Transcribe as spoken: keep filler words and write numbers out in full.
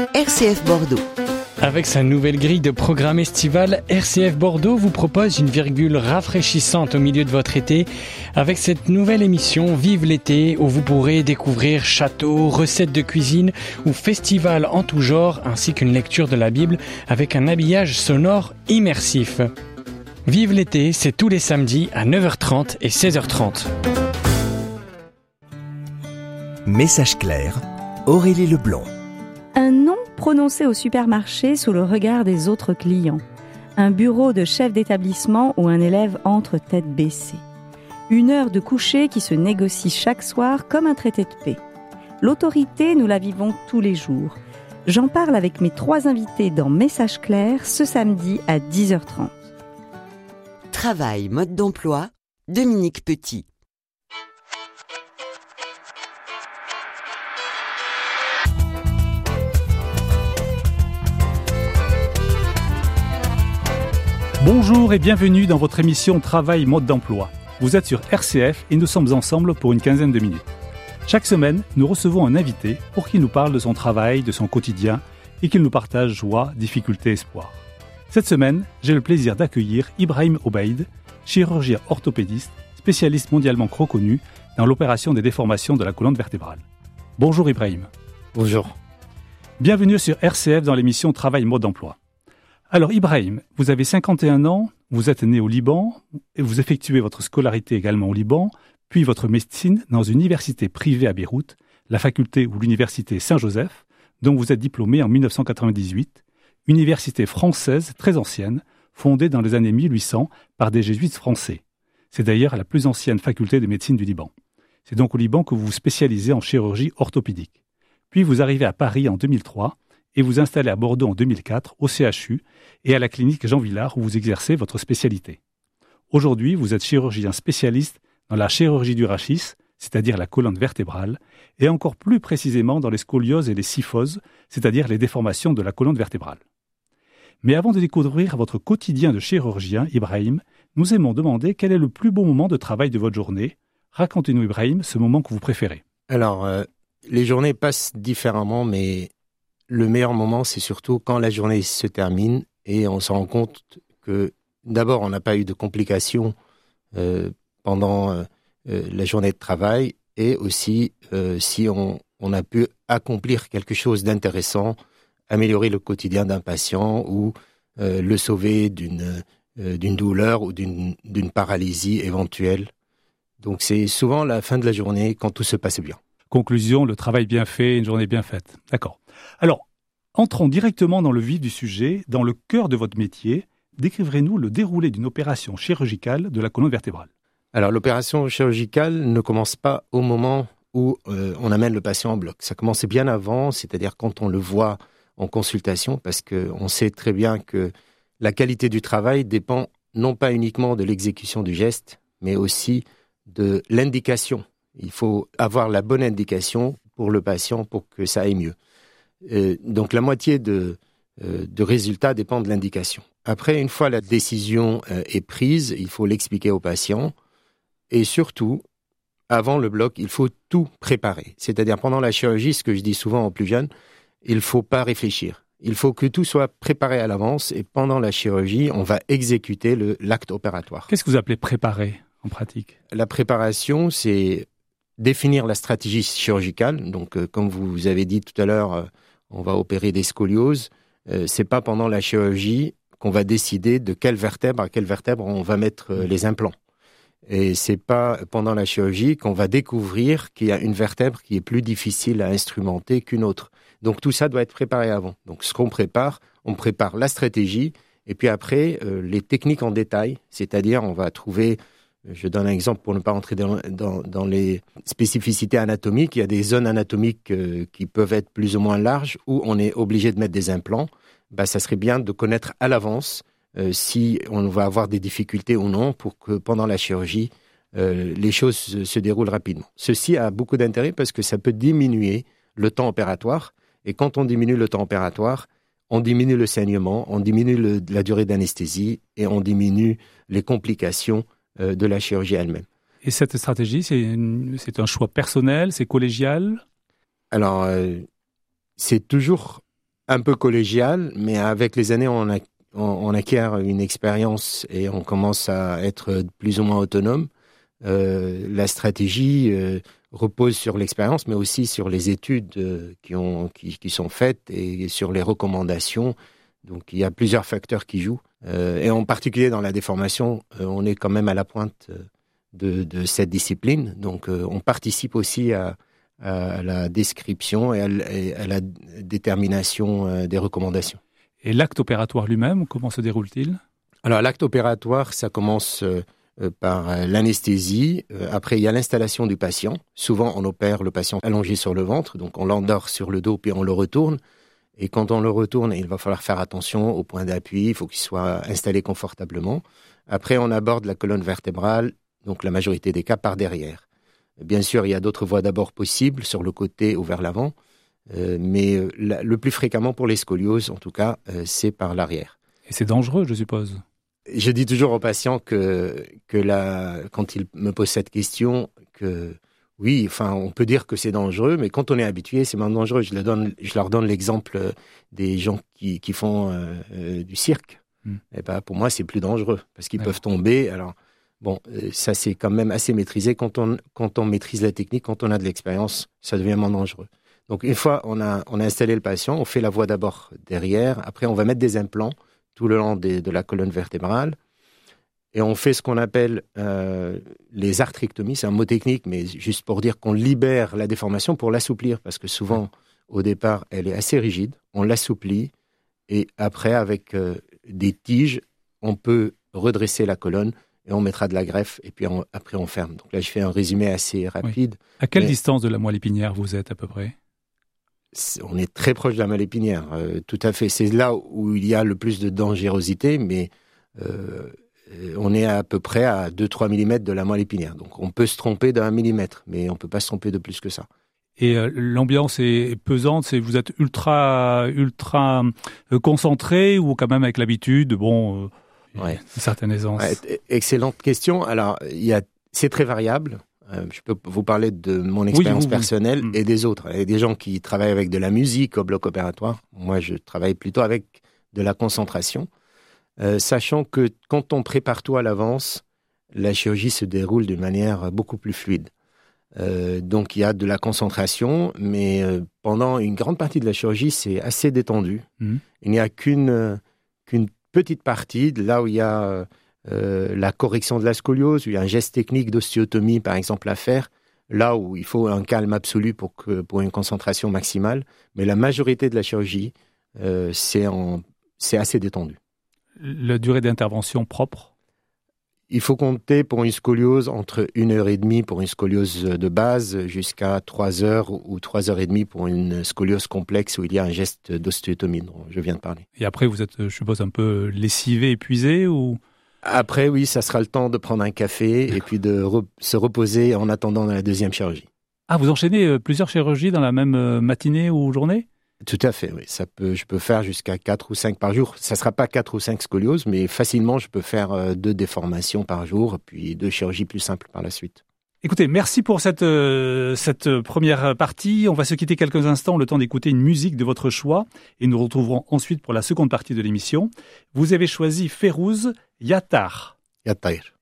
R C F Bordeaux. Avec sa nouvelle grille de programme estival, R C F Bordeaux vous propose une virgule rafraîchissante au milieu de votre été avec cette nouvelle émission Vive l'été où vous pourrez découvrir châteaux, recettes de cuisine ou festivals en tout genre ainsi qu'une lecture de la Bible avec un habillage sonore immersif. Vive l'été, c'est tous les samedis à neuf heures trente et seize heures trente. Message clair, Aurélie Leblond. Un nom prononcé au supermarché sous le regard des autres clients. Un bureau de chef d'établissement où un élève entre tête baissée. Une heure de coucher qui se négocie chaque soir comme un traité de paix. L'autorité, nous la vivons tous les jours. J'en parle avec mes trois invités dans Message clair ce samedi à dix heures trente. Travail, mode d'emploi, Dominique Petit. Bonjour et bienvenue dans votre émission Travail mode d'emploi. Vous êtes sur R C F et nous sommes ensemble pour une quinzaine de minutes. Chaque semaine, nous recevons un invité pour qu'il nous parle de son travail, de son quotidien et qu'il nous partage joie, difficultés, espoir. Cette semaine, j'ai le plaisir d'accueillir Ibrahim Obaïd, chirurgien orthopédiste, spécialiste mondialement reconnu dans l'opération des déformations de la colonne vertébrale. Bonjour Ibrahim. Bonjour. Bienvenue sur R C F dans l'émission Travail mode d'emploi. Alors Ibrahim, vous avez cinquante et un ans, vous êtes né au Liban, et vous effectuez votre scolarité également au Liban, puis votre médecine dans une université privée à Beyrouth, la faculté ou l'université Saint-Joseph, dont vous êtes diplômé en dix-neuf cent quatre-vingt-dix-huit, université française très ancienne, fondée dans les années mille huit cents par des jésuites français. C'est d'ailleurs la plus ancienne faculté de médecine du Liban. C'est donc au Liban que vous vous spécialisez en chirurgie orthopédique. Puis vous arrivez à Paris en deux mille trois, et vous installez à Bordeaux en deux mille quatre, au C H U, et à la clinique Jean Villard où vous exercez votre spécialité. Aujourd'hui, vous êtes chirurgien spécialiste dans la chirurgie du rachis, c'est-à-dire la colonne vertébrale, et encore plus précisément dans les scolioses et les kyphoses, c'est-à-dire les déformations de la colonne vertébrale. Mais avant de découvrir votre quotidien de chirurgien, Ibrahim, nous aimons demander quel est le plus beau moment de travail de votre journée. Racontez-nous, Ibrahim, ce moment que vous préférez. Alors, euh, les journées passent différemment, mais le meilleur moment, c'est surtout quand la journée se termine et on se rend compte que d'abord, on n'a pas eu de complications euh, pendant euh, la journée de travail et aussi euh, si on, on a pu accomplir quelque chose d'intéressant, améliorer le quotidien d'un patient ou euh, le sauver d'une, euh, d'une douleur ou d'une, d'une paralysie éventuelle. Donc, c'est souvent la fin de la journée quand tout se passe bien. Conclusion, le travail bien fait, une journée bien faite. D'accord. Alors, entrons directement dans le vif du sujet, dans le cœur de votre métier. Décrivez-nous le déroulé d'une opération chirurgicale de la colonne vertébrale. Alors, l'opération chirurgicale ne commence pas au moment où euh, on amène le patient en bloc. Ça commence bien avant, c'est-à-dire quand on le voit en consultation, parce qu'on sait très bien que la qualité du travail dépend non pas uniquement de l'exécution du geste, mais aussi de l'indication. Il faut avoir la bonne indication pour le patient pour que ça aille mieux. Euh, donc la moitié de, euh, de résultats dépend de l'indication. Après, une fois la décision euh, est prise, il faut l'expliquer au patient. Et surtout, avant le bloc, il faut tout préparer. C'est-à-dire pendant la chirurgie, ce que je dis souvent aux plus jeunes, il ne faut pas réfléchir. Il faut que tout soit préparé à l'avance et pendant la chirurgie, on va exécuter le, l'acte opératoire. Qu'est-ce que vous appelez préparer en pratique ? La préparation, c'est définir la stratégie chirurgicale. Donc, euh, comme vous avez dit tout à l'heure, euh, on va opérer des scolioses. Euh, c'est pas pendant la chirurgie qu'on va décider de quelle vertèbre à quelle vertèbre on va mettre euh, les implants. Et c'est pas pendant la chirurgie qu'on va découvrir qu'il y a une vertèbre qui est plus difficile à instrumenter qu'une autre. Donc tout ça doit être préparé avant. Donc ce qu'on prépare, on prépare la stratégie et puis après euh, les techniques en détail, c'est-à-dire on va trouver, je donne un exemple pour ne pas entrer dans, dans, dans les spécificités anatomiques, il y a des zones anatomiques euh, qui peuvent être plus ou moins larges où on est obligé de mettre des implants. Bah, ça serait bien de connaître à l'avance euh, si on va avoir des difficultés ou non pour que pendant la chirurgie, euh, les choses se, se déroulent rapidement. Ceci a beaucoup d'intérêt parce que ça peut diminuer le temps opératoire. Et quand on diminue le temps opératoire, on diminue le saignement, on diminue le, la durée d'anesthésie et on diminue les complications euh, de la chirurgie elle-même. Et cette stratégie, c'est, une, c'est un choix personnel, c'est collégial ? Alors, euh, c'est toujours un peu collégial, mais avec les années, on, a, on, on acquiert une expérience et on commence à être plus ou moins autonome. Euh, la stratégie euh, repose sur l'expérience, mais aussi sur les études euh, qui, ont, qui, qui sont faites et sur les recommandations. Donc, il y a plusieurs facteurs qui jouent. Euh, et en particulier dans la déformation, euh, on est quand même à la pointe de, de cette discipline. Donc, euh, on participe aussi à, à la description et à, et à la détermination euh, des recommandations. Et l'acte opératoire lui-même, comment se déroule-t-il ? Alors, l'acte opératoire, ça commence euh, par l'anesthésie. Euh, après, il y a l'installation du patient. Souvent, on opère le patient allongé sur le ventre. Donc, on l'endort sur le dos, puis on le retourne. Et quand on le retourne, il va falloir faire attention au point d'appui. Il faut qu'il soit installé confortablement. Après, on aborde la colonne vertébrale, donc la majorité des cas par derrière. Bien sûr, il y a d'autres voies d'abord possibles, sur le côté ou vers l'avant. Euh, mais la, le plus fréquemment pour les scolioses, en tout cas, euh, c'est par l'arrière. Et c'est dangereux, je suppose. Je dis toujours aux patients que, que la, quand ils me posent cette question, que oui, enfin, on peut dire que c'est dangereux, mais quand on est habitué, c'est moins dangereux. Je leur donne, je leur donne l'exemple des gens qui, qui font euh, euh, du cirque. Mm. Et ben, pour moi, c'est plus dangereux parce qu'ils ouais. peuvent tomber. Alors, bon, ça, c'est quand même assez maîtrisé. Quand on, quand on maîtrise la technique, quand on a de l'expérience, ça devient moins dangereux. Donc, une fois on a, on a installé le patient, on fait la voie d'abord derrière. Après, on va mettre des implants tout le long des, de la colonne vertébrale. Et on fait ce qu'on appelle euh, les arthrectomies. C'est un mot technique, mais juste pour dire qu'on libère la déformation pour l'assouplir. Parce que souvent, au départ, elle est assez rigide. On l'assouplit. Et après, avec euh, des tiges, on peut redresser la colonne et on mettra de la greffe. Et puis on, après, on ferme. Donc là, je fais un résumé assez rapide. Oui. À quelle mais, distance de la moelle épinière vous êtes à peu près ? On est très proche de la moelle épinière. Euh, tout à fait. C'est là où il y a le plus de dangerosité, mais... Euh, on est à peu près à deux à trois millimètres de la moelle épinière. Donc, on peut se tromper d'un millimètre, mais on ne peut pas se tromper de plus que ça. Et euh, l'ambiance est pesante, c'est, vous êtes ultra, ultra euh, concentré ou quand même avec l'habitude, bon, euh, ouais. une certaine aisance. Ouais, excellente question. Alors, il y a, c'est très variable. Euh, je peux vous parler de mon expérience oui, oui, personnelle oui. et des autres. Il y a des gens qui travaillent avec de la musique au bloc opératoire. Moi, je travaille plutôt avec de la concentration. Euh, sachant que quand on prépare tout à l'avance, la chirurgie se déroule d'une manière beaucoup plus fluide. Euh, donc il y a de la concentration, mais euh, pendant une grande partie de la chirurgie, c'est assez détendu. Mmh. Il n'y a qu'une, euh, qu'une petite partie, là où il y a euh, la correction de la scoliose, où il y a un geste technique d'ostéotomie, par exemple, à faire, là où il faut un calme absolu pour, que, pour une concentration maximale. Mais la majorité de la chirurgie, euh, c'est, en, c'est assez détendu. La durée d'intervention propre ? Il faut compter pour une scoliose entre une heure et demie pour une scoliose de base jusqu'à trois heures ou trois heures et demie pour une scoliose complexe où il y a un geste d'ostéotomie dont je viens de parler. Et après, vous êtes, je suppose, un peu lessivé, épuisé ou... Après, oui, ça sera le temps de prendre un café et puis de re- se reposer en attendant la deuxième chirurgie. Ah, vous enchaînez plusieurs chirurgies dans la même matinée ou journée ? Tout à fait, oui. Ça peut, je peux faire jusqu'à quatre ou cinq par jour. Ça ne sera pas quatre ou cinq scolioses, mais facilement, je peux faire euh, deux déformations par jour, puis deux chirurgies plus simples par la suite. Écoutez, merci pour cette, euh, cette première partie. On va se quitter quelques instants, le temps d'écouter une musique de votre choix, et nous retrouverons ensuite pour la seconde partie de l'émission. Vous avez choisi Férouz Yatar. Yatar.